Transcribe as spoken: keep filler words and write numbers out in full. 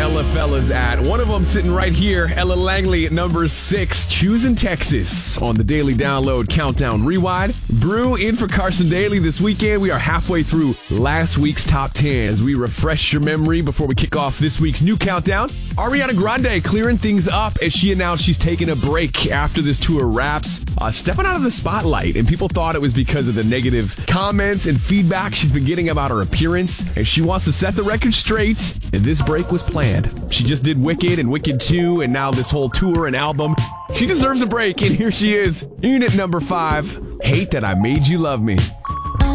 Ella fellas at? One of them sitting right here, Ella Langley at number six, choosing Texas on the Daily Download Countdown Rewind. Brew in for Carson Daly this weekend. We are halfway through last week's top ten as we refresh your memory before we kick off this week's new countdown. Ariana Grande clearing things up as she announced she's taking a break after this tour wraps, uh, stepping out of the spotlight, and people thought it was because of the negative comments and feedback she's been getting about her appearance, and she wants to set the record straight, and this break was planned. She just did Wicked and Wicked two, and now this whole tour and album. She deserves a break, and here she is, in at number five, Hate That I Made You Love Me.